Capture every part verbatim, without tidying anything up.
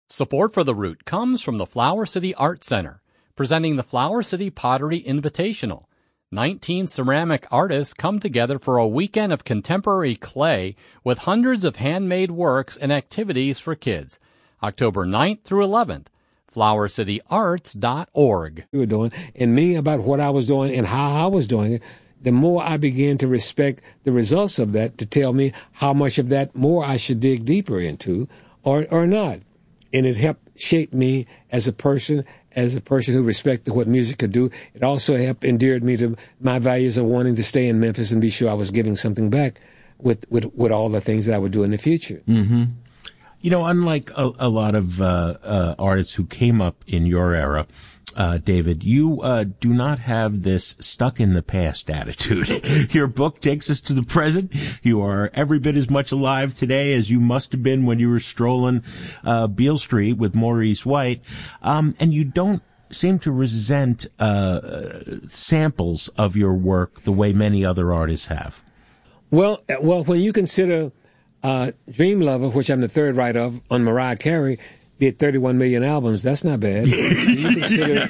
Support for The Root comes from the Flower City Art Center, presenting the Flower City Pottery Invitational. nineteen ceramic artists come together for a weekend of contemporary clay with hundreds of handmade works and activities for kids. October ninth through eleventh. flower city arts dot org. You were doing, and me about what I was doing and how I was doing it, the more I began to respect the results of that to tell me how much of that more I should dig deeper into or, or not. And it helped shape me as a person, as a person who respected what music could do. It also helped endeared me to my values of wanting to stay in Memphis and be sure I was giving something back with, with, with all the things that I would do in the future. Mm-hmm. You know, unlike a, a lot of uh, uh, artists who came up in your era, uh, David, you uh, do not have this stuck-in-the-past attitude. Your book takes us to the present. You are every bit as much alive today as you must have been when you were strolling uh, Beale Street with Maurice White, um, and you don't seem to resent uh, samples of your work the way many other artists have. Well, well, when you consider uh, Dream Lover, which I'm the third writer of, on Mariah Carey, did thirty-one million albums. That's not bad. You consider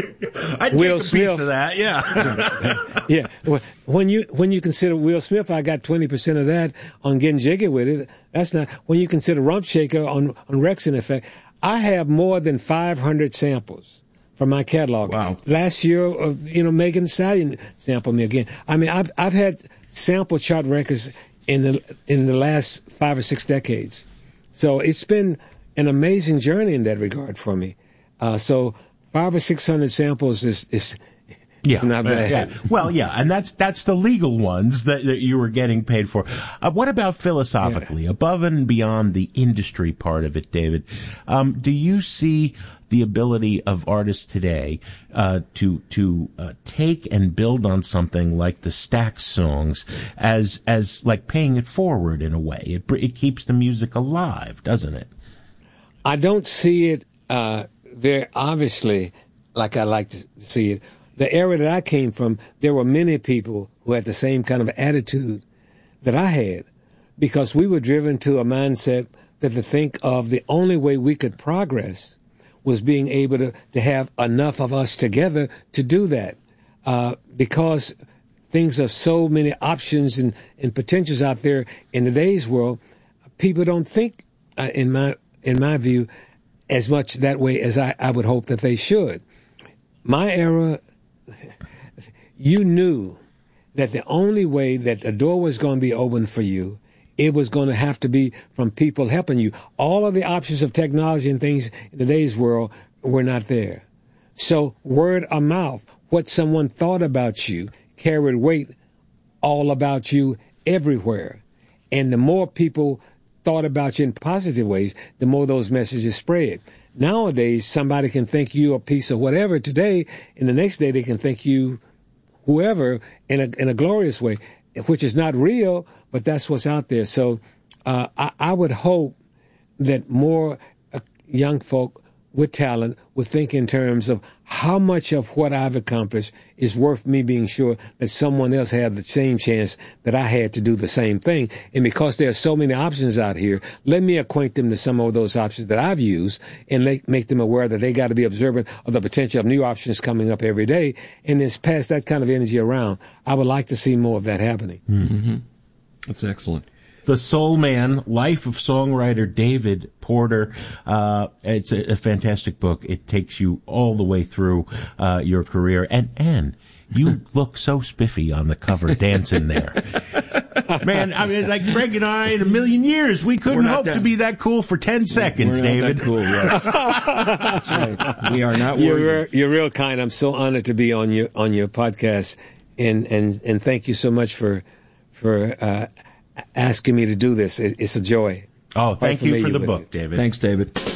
I'd Will take a Smith, piece of that, yeah. yeah. When you when you consider Will Smith, I got twenty percent of that on Getting Jiggy With It. That's not. When you consider Rump Shaker on on Rex in Effect, I have more than five hundred samples from my catalog. Wow. Last year, uh, you know, Megan Thee Stallion sampled me again. I mean, I've I've had sample chart records in the in the last five or six decades. So it's been an amazing journey in that regard for me. Uh, so five or six hundred samples is, is yeah, not bad. Yeah. Well, yeah, and that's that's the legal ones that, that you were getting paid for. Uh, what about philosophically, yeah. above and beyond the industry part of it, David? Um, do you see the ability of artists today uh, to to uh, take and build on something like the Stax songs as as like paying it forward in a way? It it keeps the music alive, doesn't it? I don't see it uh, very obviously like I like to see it. The era that I came from, there were many people who had the same kind of attitude that I had, because we were driven to a mindset that to think of the only way we could progress was being able to, to have enough of us together to do that. Uh, because things are so many options and, and potentials out there in today's world, people don't think, uh, in my in my view, as much that way as I, I would hope that they should. My era, you knew that the only way that the door was going to be open for you, it was going to have to be from people helping you. All of the options of technology and things in today's world were not there. So word of mouth, what someone thought about you, carried weight all about you everywhere. And the more people thought about you in positive ways, the more those messages spread. Nowadays, somebody can think you a piece of whatever today, and the next day they can think you whoever in a in a glorious way, which is not real, but that's what's out there. So uh, I, I would hope that more uh, young folk with talent would think in terms of how much of what I've accomplished is worth me being sure that someone else had the same chance that I had to do the same thing. And because there are so many options out here, let me acquaint them to some of those options that I've used and make, make them aware that they got to be observant of the potential of new options coming up every day. And it's pass that kind of energy around. I would like to see more of that happening. Mm-hmm. That's excellent. The Soul Man, Life of Songwriter David Porter. Uh, it's a, a fantastic book. It takes you all the way through uh, your career. And, and you look so spiffy on the cover dancing there. Man, I mean, like Greg and I, in a million years, we couldn't hope that, to be that cool for ten seconds, we're David. Not that cool, yes. That's right. We are not you're, worried. You're real kind. I'm so honored to be on your on your podcast. And, and, and thank you so much for, for, uh, asking me to do this. It's a joy. Oh, thank you for the book, it. David. Thanks, David.